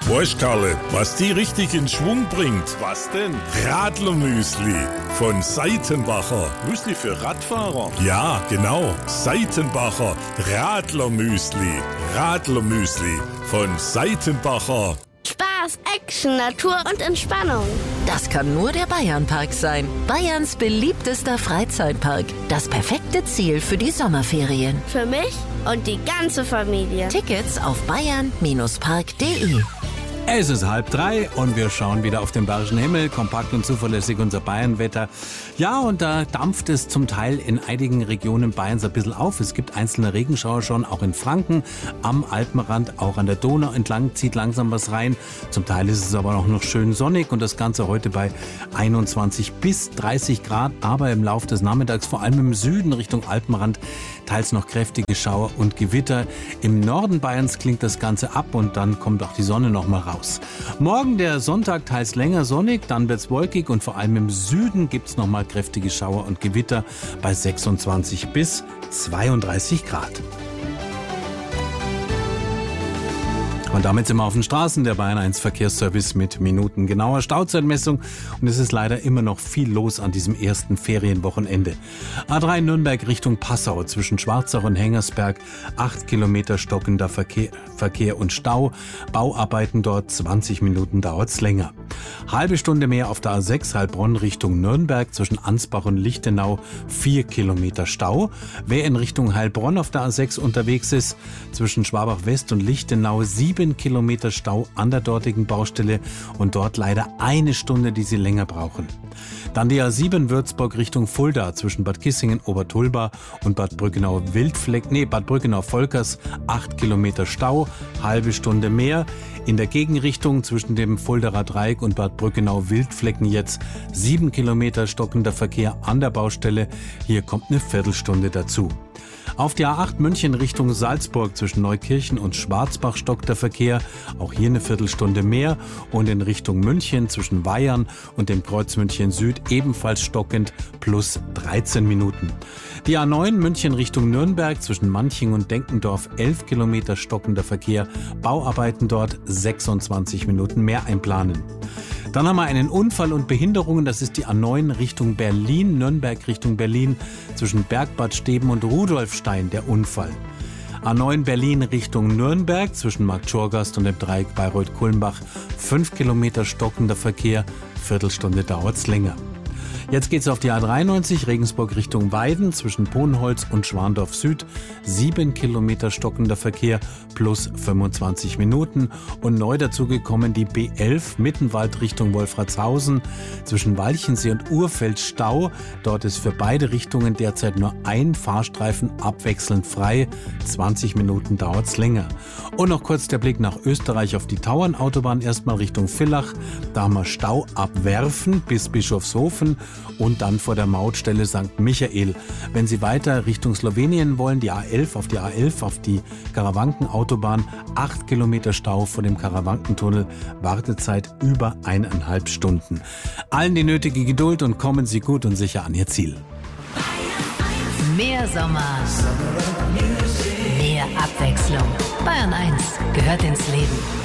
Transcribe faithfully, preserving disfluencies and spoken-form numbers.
Weißt, Karle, was die richtig in Schwung bringt? Was denn? Radlermüsli von Seitenbacher. Müsli für Radfahrer? Ja, genau. Seitenbacher Radlermüsli. Radlermüsli von Seitenbacher. Spaß, Action, Natur und Entspannung. Das kann nur der Bayernpark sein. Bayerns beliebtester Freizeitpark. Das perfekte Ziel für die Sommerferien. Für mich und die ganze Familie. Tickets auf bayern Park punkt de. Es ist halb drei und wir schauen wieder auf den bayerischen Himmel. Kompakt und zuverlässig unser Bayernwetter. Ja, und da dampft es zum Teil in einigen Regionen Bayerns ein bisschen auf. Es gibt einzelne Regenschauer schon, auch in Franken, am Alpenrand, auch an der Donau entlang zieht langsam was rein. Zum Teil ist es aber auch noch schön sonnig und das Ganze heute bei einundzwanzig bis dreißig Grad. Aber im Laufe des Nachmittags, vor allem im Süden Richtung Alpenrand, teils noch kräftige Schauer und Gewitter. Im Norden Bayerns klingt das Ganze ab und dann kommt auch die Sonne noch mal raus. Morgen der Sonntag teils länger sonnig, dann wird's wolkig und vor allem im Süden gibt's noch mal kräftige Schauer und Gewitter bei sechsundzwanzig bis zweiunddreißig Grad. Und damit sind wir auf den Straßen, der Bayern eins Verkehrsservice mit minutengenauer Stauzeitmessung. Und es ist leider immer noch viel los an diesem ersten Ferienwochenende. A drei Nürnberg Richtung Passau zwischen Schwarzach und Hengersberg. acht Kilometer stockender Verkehr, Verkehr und Stau. Bauarbeiten dort, zwanzig Minuten dauert's länger. Halbe Stunde mehr auf der A sechs Heilbronn Richtung Nürnberg zwischen Ansbach und Lichtenau. vier Kilometer Stau. Wer in Richtung Heilbronn auf der A sechs unterwegs ist, zwischen Schwabach West und Lichtenau sieben Kilometer Stau an der dortigen Baustelle und dort leider eine Stunde, die sie länger brauchen. Dann die A sieben Würzburg Richtung Fulda zwischen Bad Kissingen, Obertulba und Bad Brückenau-Wildfleck, nee, Bad Brückenau-Volkers, acht Kilometer Stau, halbe Stunde mehr. In der Gegenrichtung zwischen dem Fuldaer Dreieck und Bad Brückenau-Wildflecken jetzt sieben Kilometer stockender Verkehr an der Baustelle. Hier kommt eine Viertelstunde dazu. Auf die A acht München Richtung Salzburg zwischen Neukirchen und Schwarzbach stockt der Verkehr. Auch hier eine Viertelstunde mehr. Und in Richtung München zwischen Weyern und dem Kreuz München Süd ebenfalls stockend plus dreizehn Minuten. Die A neun München Richtung Nürnberg zwischen Manching und Denkendorf elf Kilometer stockender Verkehr. Bauarbeiten dort sechsundzwanzig Minuten mehr einplanen. Dann haben wir einen Unfall und Behinderungen. Das ist die A neun Richtung Berlin, Nürnberg Richtung Berlin, zwischen Bergbad Steben und Rudolfstein der Unfall. A neun Berlin Richtung Nürnberg, zwischen Marktschorgast und dem Dreieck Bayreuth-Kulmbach, fünf Kilometer stockender Verkehr, Viertelstunde dauert's länger. Jetzt geht's auf die A dreiundneunzig Regensburg Richtung Weiden zwischen Ponholz und Schwandorf Süd. sieben Kilometer stockender Verkehr plus fünfundzwanzig Minuten. Und neu dazugekommen die B elf Mittenwald Richtung Wolfratshausen zwischen Walchensee und Urfeld Stau. Dort ist für beide Richtungen derzeit nur ein Fahrstreifen abwechselnd frei. zwanzig Minuten dauert's länger. Und noch kurz der Blick nach Österreich auf die Tauernautobahn. Erstmal Richtung Villach. Da haben wir Stau ab Werfen bis Bischofshofen. Und dann vor der Mautstelle Sankt Michael. Wenn Sie weiter Richtung Slowenien wollen, die A elf auf die A elf auf die Karawankenautobahn, acht Kilometer Stau vor dem Karawankentunnel, Wartezeit über eineinhalb Stunden. Allen die nötige Geduld und kommen Sie gut und sicher an Ihr Ziel. Mehr Sommer, mehr Abwechslung. Bayern eins gehört ins Leben.